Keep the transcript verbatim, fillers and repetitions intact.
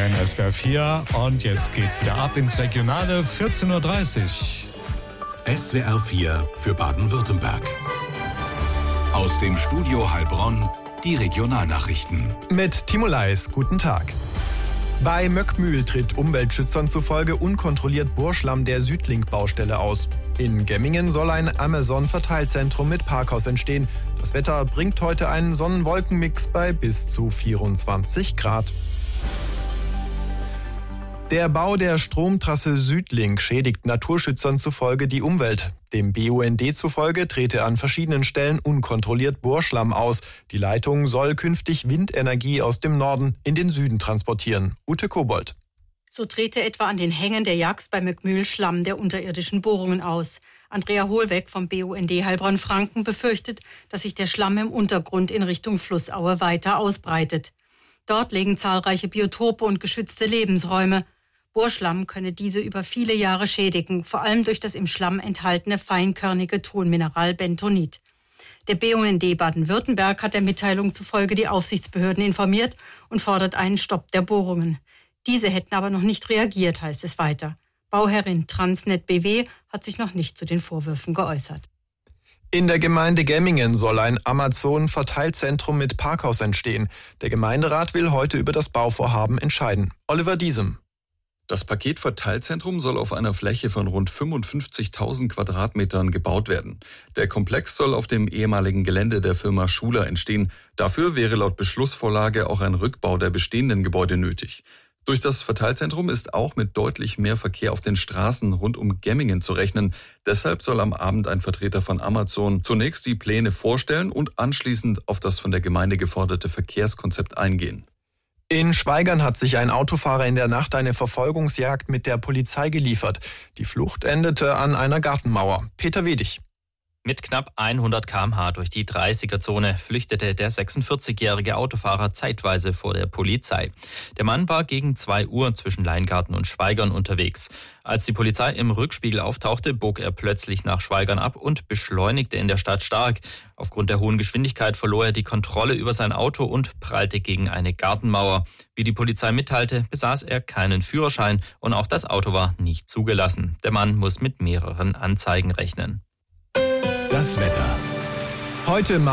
ein S W R vier und jetzt geht's wieder ab ins Regionale, vierzehn Uhr dreißig. S W R vier für Baden-Württemberg. Aus dem Studio Heilbronn, die Regionalnachrichten. Mit Timo Leis, guten Tag. Bei Möckmühl tritt Umweltschützern zufolge unkontrolliert Bohrschlamm der Südlink-Baustelle aus. In Gemmingen soll ein Amazon-Verteilzentrum mit Parkhaus entstehen. Das Wetter bringt heute einen Sonnen-Wolken-Mix bei bis zu vierundzwanzig Grad. Der Bau der Stromtrasse Südlink schädigt Naturschützern zufolge die Umwelt. Dem B U N D zufolge trete an verschiedenen Stellen unkontrolliert Bohrschlamm aus. Die Leitung soll künftig Windenergie aus dem Norden in den Süden transportieren. Ute Kobold. So trete etwa an den Hängen der Jagst bei Möckmühl Schlamm der unterirdischen Bohrungen aus. Andrea Hohlweg vom B U N D Heilbronn-Franken befürchtet, dass sich der Schlamm im Untergrund in Richtung Flussaue weiter ausbreitet. Dort liegen zahlreiche Biotope und geschützte Lebensräume. Bohrschlamm könne diese über viele Jahre schädigen, vor allem durch das im Schlamm enthaltene feinkörnige Tonmineral Bentonit. Der B U N D Baden-Württemberg hat der Mitteilung zufolge die Aufsichtsbehörden informiert und fordert einen Stopp der Bohrungen. Diese hätten aber noch nicht reagiert, heißt es weiter. Bauherrin Transnet B W hat sich noch nicht zu den Vorwürfen geäußert. In der Gemeinde Gemmingen soll ein Amazon-Verteilzentrum mit Parkhaus entstehen. Der Gemeinderat will heute über das Bauvorhaben entscheiden. Oliver Diesem. Das Paketverteilzentrum soll auf einer Fläche von rund fünfundfünfzigtausend Quadratmetern gebaut werden. Der Komplex soll auf dem ehemaligen Gelände der Firma Schuler entstehen. Dafür wäre laut Beschlussvorlage auch ein Rückbau der bestehenden Gebäude nötig. Durch das Verteilzentrum ist auch mit deutlich mehr Verkehr auf den Straßen rund um Gemmingen zu rechnen. Deshalb soll am Abend ein Vertreter von Amazon zunächst die Pläne vorstellen und anschließend auf das von der Gemeinde geforderte Verkehrskonzept eingehen. In Schwaigern hat sich ein Autofahrer in der Nacht eine Verfolgungsjagd mit der Polizei geliefert. Die Flucht endete an einer Gartenmauer. Peter Wedig. Mit knapp hundert Kilometer pro Stunde durch die dreißiger-Zone flüchtete der sechsundvierzigjährige Autofahrer zeitweise vor der Polizei. Der Mann war gegen zwei Uhr zwischen Leingarten und Schwaigern unterwegs. Als die Polizei im Rückspiegel auftauchte, bog er plötzlich nach Schwaigern ab und beschleunigte in der Stadt stark. Aufgrund der hohen Geschwindigkeit verlor er die Kontrolle über sein Auto und prallte gegen eine Gartenmauer. Wie die Polizei mitteilte, besaß er keinen Führerschein und auch das Auto war nicht zugelassen. Der Mann muss mit mehreren Anzeigen rechnen. Das Wetter. Heute